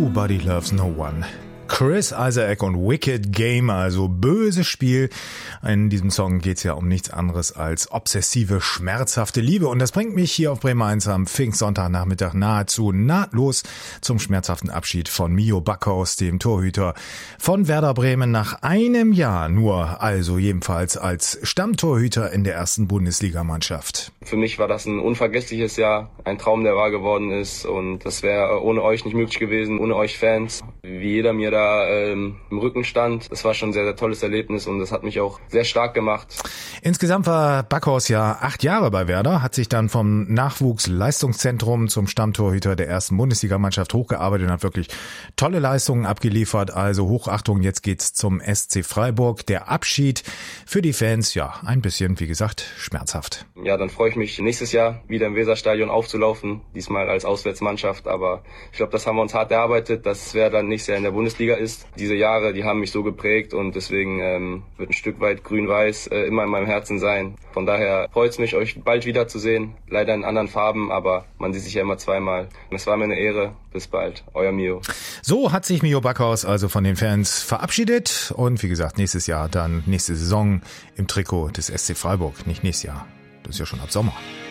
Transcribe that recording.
Nobody Loves No One. Chris Isaak und Wicked Game, also böses Spiel. In diesem Song geht's ja um nichts anderes als obsessive, schmerzhafte Liebe. Und das bringt mich hier auf Bremen 1 am Pfingstsontagnachmittag nahezu nahtlos zum schmerzhaften Abschied von Mio Backhaus, dem Torhüter von Werder Bremen, nach einem Jahr nur, also jedenfalls als Stammtorhüter in der ersten Bundesligamannschaft. Für mich war das ein unvergessliches Jahr, ein Traum, der wahr geworden ist, und das wäre ohne euch nicht möglich gewesen, ohne euch Fans, wie jeder mir da im Rücken stand. Das war schon ein sehr, sehr tolles Erlebnis und das hat mich auch sehr stark gemacht. Insgesamt war Backhaus ja 8 Jahre bei Werder, hat sich dann vom Nachwuchsleistungszentrum zum Stammtorhüter der ersten Bundesligamannschaft hochgearbeitet und hat wirklich tolle Leistungen abgeliefert. Also Hochachtung, jetzt geht's zum SC Freiburg. Der Abschied für die Fans, ja, ein bisschen, wie gesagt, schmerzhaft. Ja, dann freue ich mich, nächstes Jahr wieder im Weserstadion aufzulaufen, diesmal als Auswärtsmannschaft, aber ich glaube, das haben wir uns hart erarbeitet, dass Werder nächstes Jahr in der Bundesliga ist. Diese Jahre, die haben mich so geprägt und deswegen wird ein Stück weit grün-weiß immer in meinem Herzen sein. Von daher freut es mich, euch bald wiederzusehen. Leider in anderen Farben, aber man sieht sich ja immer zweimal. Es war mir eine Ehre. Bis bald. Euer Mio. So hat sich Mio Backhaus also von den Fans verabschiedet und wie gesagt, nächstes Jahr dann nächste Saison im Trikot des SC Freiburg. Nicht nächstes Jahr, das ist ja schon ab Sommer.